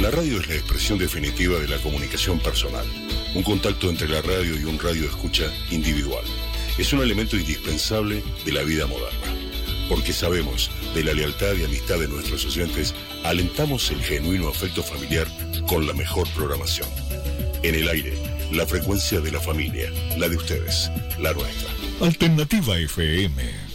La radio es la expresión definitiva de la comunicación personal, un contacto entre la radio y un radio escucha individual. Es un elemento indispensable de la vida moderna. Porque sabemos de la lealtad y amistad de nuestros oyentes, alentamos el genuino afecto familiar con la mejor programación. En el aire, la frecuencia de la familia, la de ustedes, la nuestra. Alternativa FM.